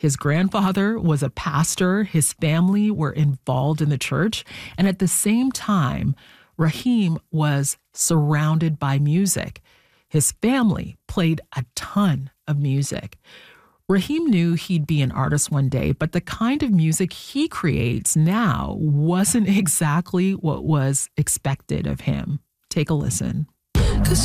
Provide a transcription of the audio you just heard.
His grandfather was a pastor. His family were involved in the church. And at the same time, Raheem was surrounded by music. His family played a ton of music. Raheem knew he'd be an artist one day, but the kind of music he creates now wasn't exactly what was expected of him. Take a listen. 'Cause